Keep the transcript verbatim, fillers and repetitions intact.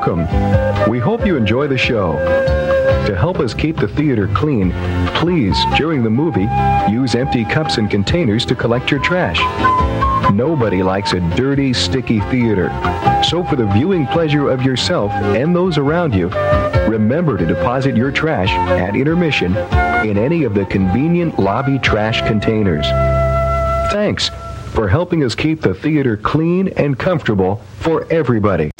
welcome. We hope you enjoy the show. To help us keep the theater clean, please, during the movie, use empty cups and containers to collect your trash. Nobody likes a dirty, sticky theater. So for the viewing pleasure of yourself and those around you, remember to deposit your trash at intermission in any of the convenient lobby trash containers. Thanks for helping us keep the theater clean and comfortable for everybody.